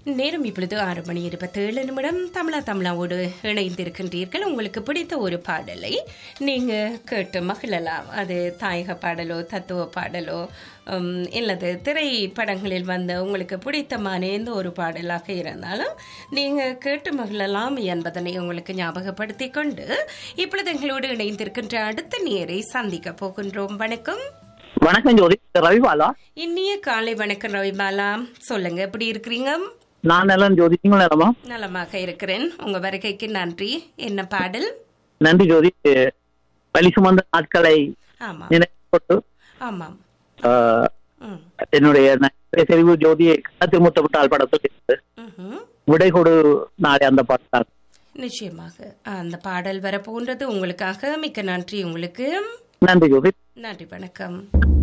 நேரம் இப்பொழுது 6:27 தமிழாவோடு இணைந்திருக்கின்றீர்கள். உங்களுக்கு பிடித்த ஒரு பாடலை நீங்க கேட்டு மகிழலாம். அது தாயக பாடலோ தத்துவ பாடலோ இல்லது திரைப்படங்களில் வந்த உங்களுக்கு பிடித்தமான எந்த ஒரு பாடலாக இருந்தாலும் நீங்க கேட்டு மகிழலாம் என்பதனை உங்களுக்கு ஞாபகப்படுத்திக் கொண்டு இப்பொழுது எங்களோடு இணைந்திருக்கின்ற அடுத்த நேரை சந்திக்க போகின்றோம். வணக்கம். வணக்கம் ஜோதி, ரவிபாலா. இனிய காலை வணக்கம் ரவிபாலா. சொல்லுங்க, எப்படி இருக்கிறீங்க? நான் நலம் ஜோதி, நீங்கள் நலமா? நலமாக இருக்கிறேன். உங்க வருகைக்கு நன்றி. என்ன பாடல்? நன்றி ஜோதி. பலி சுமந்த நாட்களை நினைப்பட்டு ஆமாம் என்னுடைய தெரிவு ஜோதியை திருமுத்தப்பட்டால் படத்தில் விடை கொடு நாளை அந்த பாட்டால் நிச்சயமாக அந்த பாடல் வர போன்றது. உங்களுக்காக மிக்க நன்றி. உங்களுக்கு நன்றி ஜோதி. நன்றி, வணக்கம்.